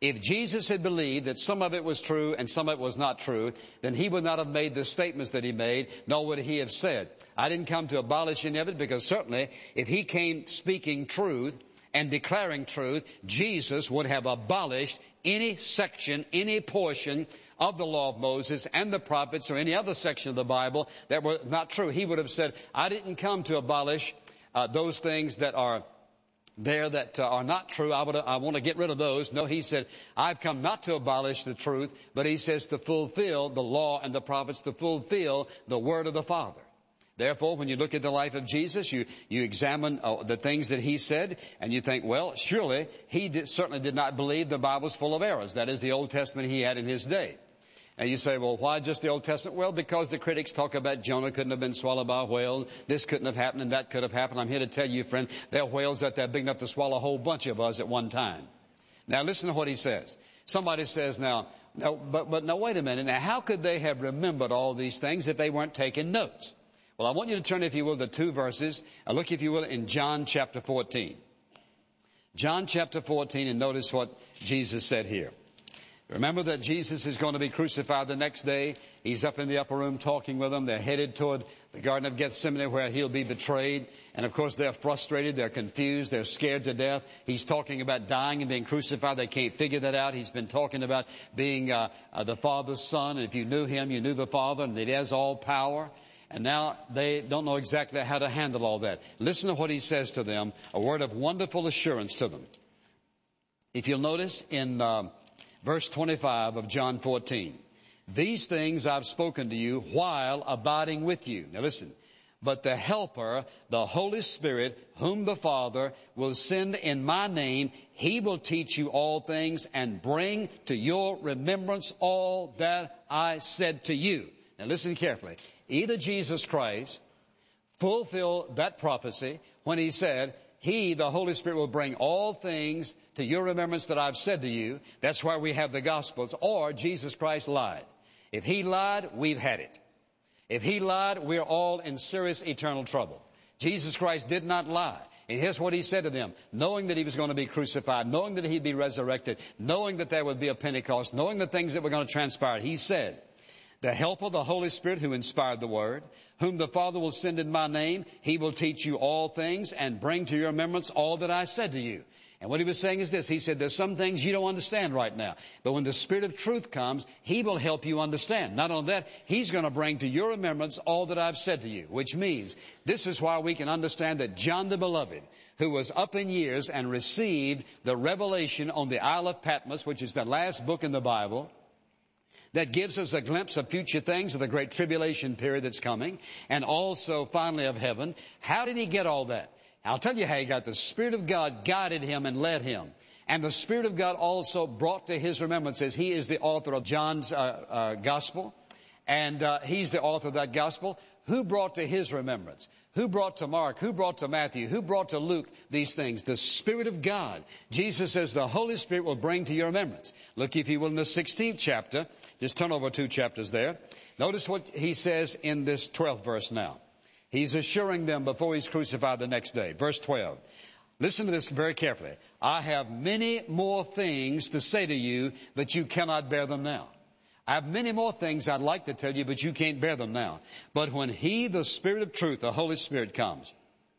If Jesus had believed that some of it was true and some of it was not true, then he would not have made the statements that he made, nor would he have said, I didn't come to abolish any of it, because certainly if he came speaking truth and declaring truth, Jesus would have abolished any section, any portion of the law of Moses and the prophets or any other section of the Bible that were not true. He would have said, I didn't come to abolish those things that are there that are not true. I want to get rid of those. No, he said, I've come not to abolish the truth, but he says to fulfill the law and the prophets, to fulfill the word of the Father. Therefore, when you look at the life of Jesus, you examine the things that he said, and you think, well, surely he certainly did not believe the Bible was full of errors. That is the Old Testament he had in his day. And you say, well, why just the Old Testament? Well, because the critics talk about Jonah couldn't have been swallowed by a whale, this couldn't have happened, and that could have happened. I'm here to tell you, friend, there are whales out there big enough to swallow a whole bunch of us at one time. Now, listen to what he says. Somebody says now, no, but now, wait a minute. Now, how could they have remembered all these things if they weren't taking notes? Well, I want you to turn, if you will, to 2 verses. Look, if you will, in John chapter 14. John chapter 14, and notice what Jesus said here. Remember that Jesus is going to be crucified the next day. He's up in the upper room talking with them. They're headed toward the Garden of Gethsemane where he'll be betrayed. And of course they're frustrated. They're confused. They're scared to death. He's talking about dying and being crucified. They can't figure that out. He's been talking about being the Father's Son. And if you knew him, you knew the Father, and that he has all power. And now they don't know exactly how to handle all that. Listen to what he says to them, a word of wonderful assurance to them. If you'll notice in verse 25 of John 14, these things I've spoken to you while abiding with you. Now listen, but the Helper, the Holy Spirit, whom the Father will send in my name, he will teach you all things and bring to your remembrance all that I said to you. Now listen carefully. Either Jesus Christ fulfilled that prophecy when he said, he, the Holy Spirit, will bring all things to your remembrance that I've said to you. That's why we have the Gospels. Or Jesus Christ lied. If he lied, we've had it. If he lied, we're all in serious eternal trouble. Jesus Christ did not lie. And here's what he said to them, knowing that he was going to be crucified, knowing that he'd be resurrected, knowing that there would be a Pentecost, knowing the things that were going to transpire. He said, the Helper, the Holy Spirit who inspired the Word, whom the Father will send in my name, he will teach you all things and bring to your remembrance all that I said to you. And what he was saying is this. He said, there's some things you don't understand right now. But when the Spirit of truth comes, he will help you understand. Not only that, he's going to bring to your remembrance all that I've said to you. Which means, this is why we can understand that John the Beloved, who was up in years and received the revelation on the Isle of Patmos, which is the last book in the Bible, that gives us a glimpse of future things, of the great tribulation period that's coming, and also finally of heaven. How did he get all that? I'll tell you how he got. The Spirit of God guided him and led him. And the Spirit of God also brought to his remembrances. He is the author of John's Gospel, and he's the author of that Gospel. Who brought to his remembrance? Who brought to Mark? Who brought to Matthew? Who brought to Luke these things? The Spirit of God. Jesus says the Holy Spirit will bring to your remembrance. Look, if you will, in the 16th chapter. Just turn over 2 chapters there. Notice what he says in this 12th verse now. He's assuring them before he's crucified the next day. Verse 12. Listen to this very carefully. I have many more things to say to you, but you cannot bear them now. I have many more things I'd like to tell you, but you can't bear them now. But when he, the Spirit of truth, the Holy Spirit, comes,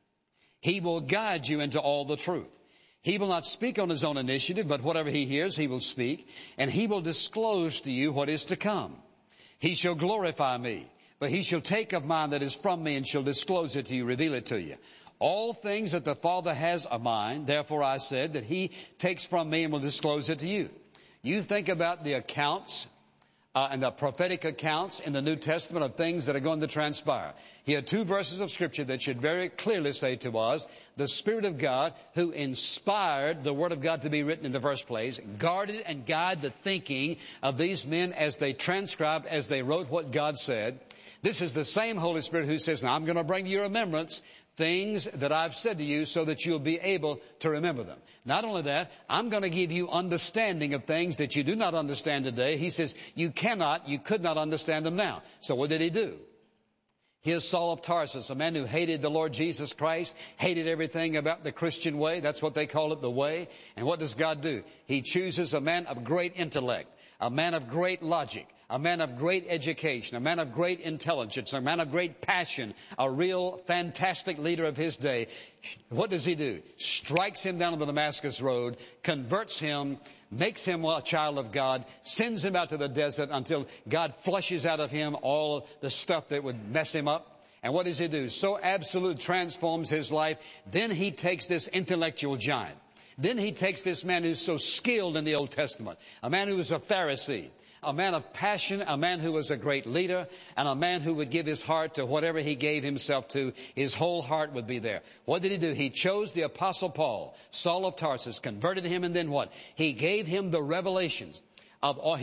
he will guide you into all the truth. He will not speak on his own initiative, but whatever he hears, he will speak, and he will disclose to you what is to come. He shall glorify me, but he shall take of mine that is from me and shall disclose it to you, reveal it to you. All things that the Father has are mine, therefore I said that he takes from me and will disclose it to you. You think about the accounts and the prophetic accounts in the New Testament of things that are going to transpire. Here are 2 verses of Scripture that should very clearly say to us, the Spirit of God who inspired the Word of God to be written in the first place, guarded and guided the thinking of these men as they transcribed, as they wrote what God said. This is the same Holy Spirit who says, now I'm going to bring to your remembrance things that I've said to you so that you'll be able to remember them. Not only that, I'm going to give you understanding of things that you do not understand today. He says you could not understand them now. So what did he do? Here's Saul of Tarsus, a man who hated the Lord Jesus Christ, hated everything about the Christian way. That's what they call it, the way. And what does God do? He chooses a man of great intellect, a man of great logic, a man of great education, a man of great intelligence, a man of great passion, a real fantastic leader of his day. What does he do? Strikes him down on the Damascus road, converts him, makes him a child of God, sends him out to the desert until God flushes out of him all the stuff that would mess him up. And what does he do? So absolutely transforms his life. Then he takes this intellectual giant. Then he takes this man who's so skilled in the Old Testament, a man who was a Pharisee, a man of passion, a man who was a great leader, and a man who would give his heart to whatever he gave himself to. His whole heart would be there. What did he do? He chose the Apostle Paul, Saul of Tarsus, converted him, and then what? He gave him the revelations of all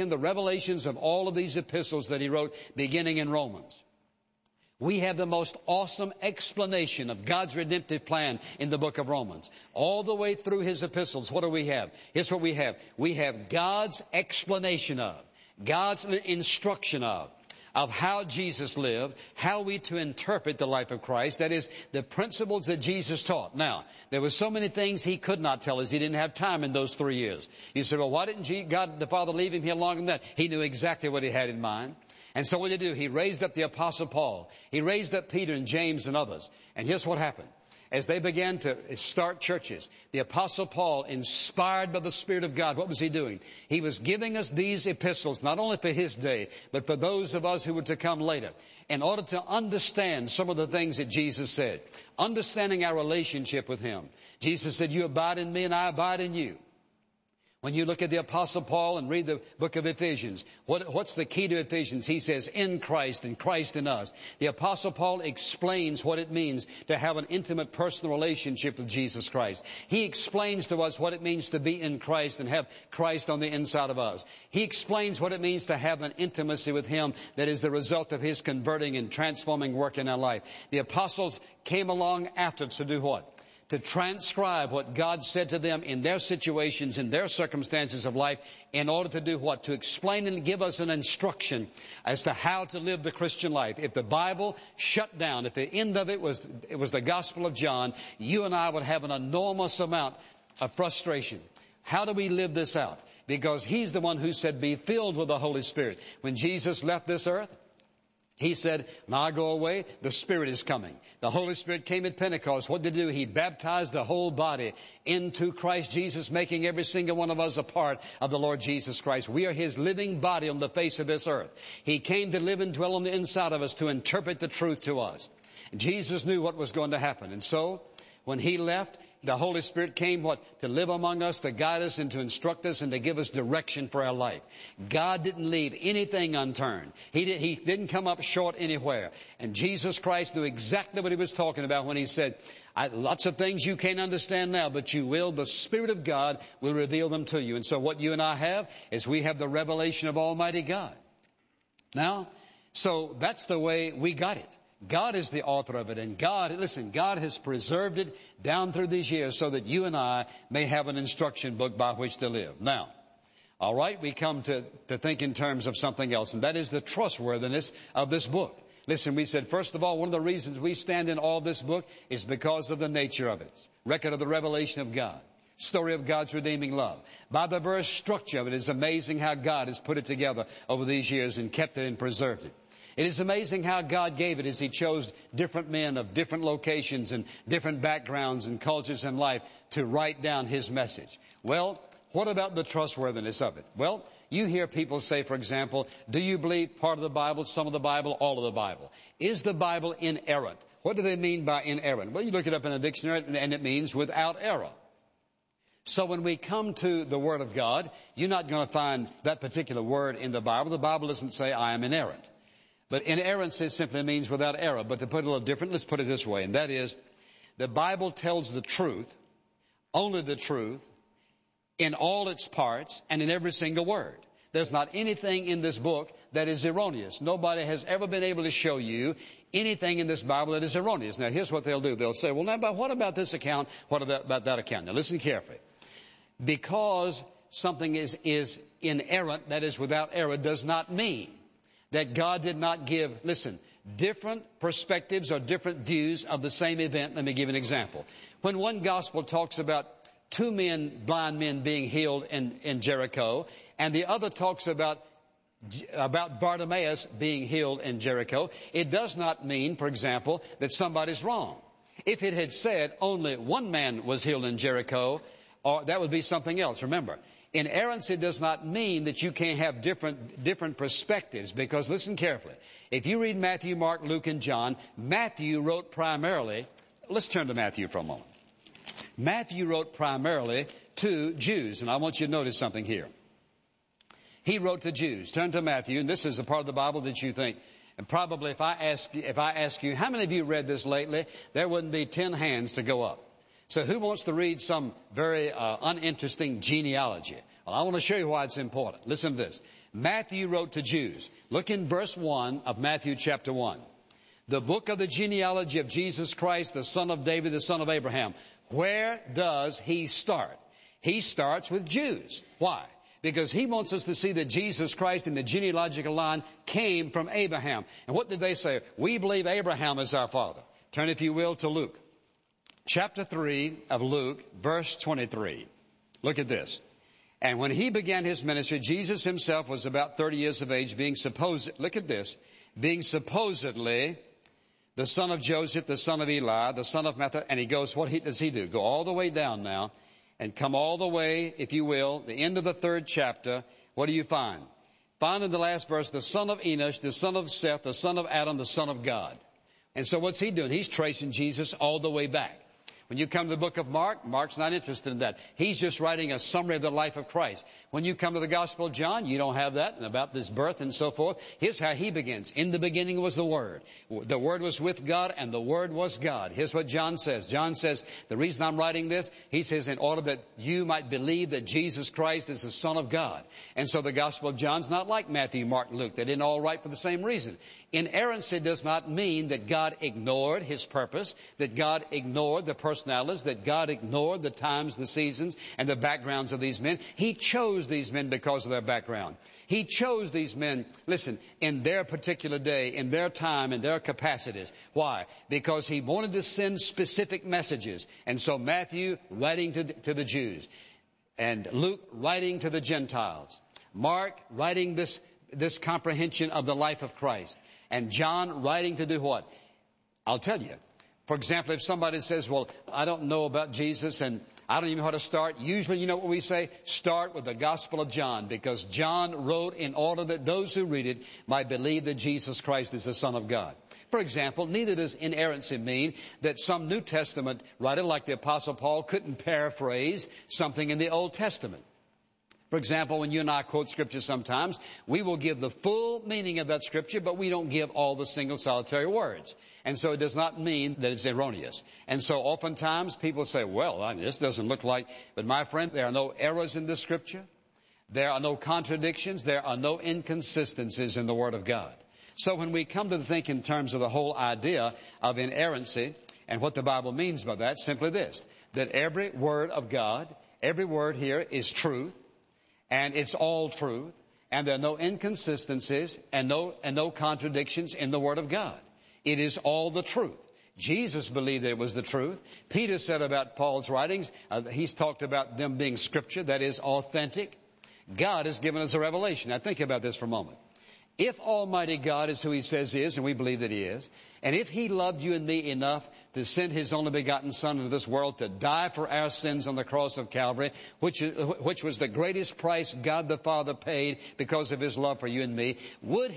of these epistles that he wrote, beginning in Romans. We have the most awesome explanation of God's redemptive plan in the book of Romans. All the way through his epistles, what do we have? Here's what we have. We have God's explanation of, God's instruction of how Jesus lived, how we to interpret the life of Christ. That is, the principles that Jesus taught. Now, there were so many things he could not tell us. He didn't have time in those 3 years. You said, well, why didn't God the Father leave him here longer than that? He knew exactly what he had in mind. And so what did he do? He raised up the Apostle Paul. He raised up Peter and James and others. And here's what happened. As they began to start churches, the Apostle Paul, inspired by the Spirit of God, what was he doing? He was giving us these epistles, not only for his day, but for those of us who were to come later, in order to understand some of the things that Jesus said, understanding our relationship with him. Jesus said, you abide in me and I abide in you. When you look at the Apostle Paul and read the book of Ephesians, what's the key to Ephesians? He says, in Christ and Christ in us. The Apostle Paul explains what it means to have an intimate personal relationship with Jesus Christ. He explains to us what it means to be in Christ and have Christ on the inside of us. He explains what it means to have an intimacy with him that is the result of his converting and transforming work in our life. The apostles came along after to do what? To transcribe what God said to them in their situations, in their circumstances of life, in order to do what? To explain and give us an instruction as to how to live the Christian life. If the Bible shut down, if the end of it was the Gospel of John, you and I would have an enormous amount of frustration. How do we live this out? Because he's the one who said, be filled with the Holy Spirit. When Jesus left this earth, he said, now I go away, the Spirit is coming. The Holy Spirit came at Pentecost. What did he do? He baptized the whole body into Christ Jesus, making every single one of us a part of the Lord Jesus Christ. We are his living body on the face of this earth. He came to live and dwell on the inside of us to interpret the truth to us. Jesus knew what was going to happen. And so, when he left, the Holy Spirit came, to live among us, to guide us and to instruct us and to give us direction for our life. God didn't leave anything unturned. He didn't come up short anywhere. And Jesus Christ knew exactly what he was talking about when he said, lots of things you can't understand now, but you will. The Spirit of God will reveal them to you. And so what you and I have is we have the revelation of Almighty God. Now, so that's the way we got it. God is the author of it, and God has preserved it down through these years so that you and I may have an instruction book by which to live. Now, all right, we come to think in terms of something else, and that is the trustworthiness of this book. Listen, we said, first of all, one of the reasons we stand in awe of this book is because of the nature of it. Record of the revelation of God. Story of God's redeeming love. By the very structure of it, it's amazing how God has put it together over these years and kept it and preserved it. It is amazing how God gave it as he chose different men of different locations and different backgrounds and cultures in life to write down his message. Well, what about the trustworthiness of it? Well, you hear people say, for example, do you believe part of the Bible, some of the Bible, all of the Bible? Is the Bible inerrant? What do they mean by inerrant? Well, you look it up in a dictionary and it means without error. So when we come to the Word of God, you're not going to find that particular word in the Bible. The Bible doesn't say I am inerrant. But inerrancy simply means without error. But to put it a little different, let's put it this way, and that is, the Bible tells the truth, only the truth, in all its parts and in every single word. There's not anything in this book that is erroneous. Nobody has ever been able to show you anything in this Bible that is erroneous. Now, here's what they'll do. They'll say, well, now, but what about this account? What about that account? Now, listen carefully. Because something is inerrant, that is without error, does not mean that God did not give, listen, different perspectives or different views of the same event. Let me give an example. When one gospel talks about two blind men being healed in Jericho, and the other talks about Bartimaeus being healed in Jericho, it does not mean, for example, that somebody's wrong. If it had said only one man was healed in Jericho, or that would be something else. Remember, inerrancy does not mean that you can't have different perspectives, because listen carefully. If you read Matthew, Mark, Luke, and John, Matthew wrote primarily, let's turn to Matthew for a moment. Matthew wrote primarily to Jews, and I want you to notice something here. He wrote to Jews. Turn to Matthew, and this is a part of the Bible that you think, and probably if I ask you, how many of you read this lately, there wouldn't be 10 hands to go up. So who wants to read some very uninteresting genealogy? Well, I want to show you why it's important. Listen to this. Matthew wrote to Jews. Look in verse 1 of Matthew chapter 1. The book of the genealogy of Jesus Christ, the son of David, the son of Abraham. Where does he start? He starts with Jews. Why? Because he wants us to see that Jesus Christ in the genealogical line came from Abraham. And what did they say? We believe Abraham is our father. Turn, if you will, to Luke. Chapter 3 of Luke, verse 23. Look at this. And when he began his ministry, Jesus himself was about 30 years of age, being supposedly the son of Joseph, the son of Eli, the son of Matthew. And he goes, what does he do? Go all the way down now and come all the way, if you will, the end of the 3rd chapter. What do you find? Find in the last verse, the son of Enosh, the son of Seth, the son of Adam, the son of God. And so what's he doing? He's tracing Jesus all the way back. When you come to the book of Mark, Mark's not interested in that. He's just writing a summary of the life of Christ. When you come to the Gospel of John, you don't have that, and about this birth and so forth. Here's how he begins. In the beginning was the Word. The Word was with God, and the Word was God. Here's what John says. John says, the reason I'm writing this, he says, in order that you might believe that Jesus Christ is the Son of God. And so the Gospel of John's not like Matthew, Mark, Luke. They didn't all write for the same reason. Inerrancy does not mean that God ignored his purpose, that God ignored the personalities, that God ignored the times, the seasons, and the backgrounds of these men. He chose these men because of their background. He chose these men, listen, in their particular day, in their time, in their capacities. Why? Because he wanted to send specific messages. And so Matthew writing to the Jews, and Luke writing to the Gentiles, Mark writing this comprehension of the life of Christ, and John writing to do what? I'll tell you. For example, if somebody says, well, I don't know about Jesus and I don't even know how to start. Usually, you know what we say? Start with the Gospel of John, because John wrote in order that those who read it might believe that Jesus Christ is the Son of God. For example, neither does inerrancy mean that some New Testament writer like the Apostle Paul couldn't paraphrase something in the Old Testament. For example, when you and I quote Scripture sometimes, we will give the full meaning of that Scripture, but we don't give all the single solitary words. And so it does not mean that it's erroneous. And so oftentimes people say, well, this doesn't look like, but my friend, there are no errors in this Scripture. There are no contradictions. There are no inconsistencies in the Word of God. So when we come to think in terms of the whole idea of inerrancy and what the Bible means by that, simply this, that every word of God, every word here is truth. And it's all truth, and there are no inconsistencies and no contradictions in the Word of God. It is all the truth. Jesus believed that it was the truth. Peter said about Paul's writings, he's talked about them being Scripture, that is authentic. God has given us a revelation. Now think about this for a moment. If Almighty God is who He says He is, and we believe that He is, and if He loved you and me enough to send His only begotten Son into this world to die for our sins on the cross of Calvary, which was the greatest price God the Father paid because of His love for you and me, would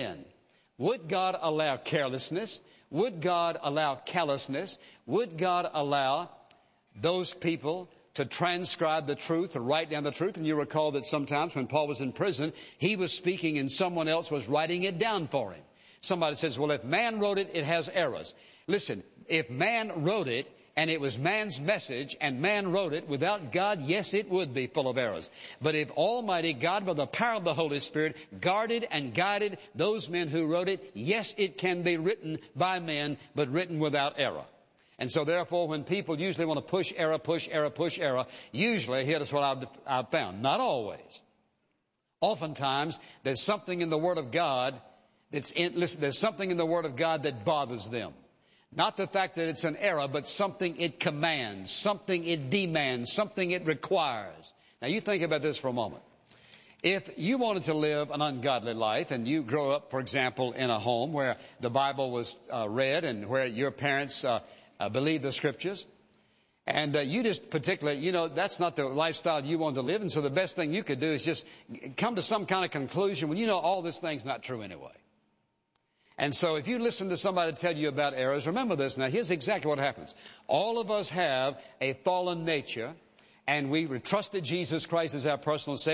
God allow carelessness? Would God allow callousness? Would God allow those people to transcribe the truth, to write down the truth? And you recall that sometimes when Paul was in prison, he was speaking and someone else was writing it down for him. Somebody says, well, if man wrote it, it has errors. Listen, if man wrote it and it was man's message and man wrote it without God, yes, it would be full of errors. But if Almighty God, by the power of the Holy Spirit, guarded and guided those men who wrote it, yes, it can be written by men, but written without error. And so therefore, when people usually want to push error, usually, here's what I've found. Not always. Oftentimes, there's something in the Word of God Listen, there's something in the Word of God that bothers them. Not the fact that it's an error, but something it commands, something it demands, something it requires. Now you think about this for a moment. If you wanted to live an ungodly life and you grow up, for example, in a home where the Bible was read and where your parents believed the Scriptures, and you just particularly, that's not the lifestyle you want to live, and so the best thing you could do is just come to some kind of conclusion when you know all this thing's not true anyway. And so if you listen to somebody tell you about errors, remember this. Now, here's exactly what happens. All of us have a fallen nature, and we trusted Jesus Christ as our personal Savior.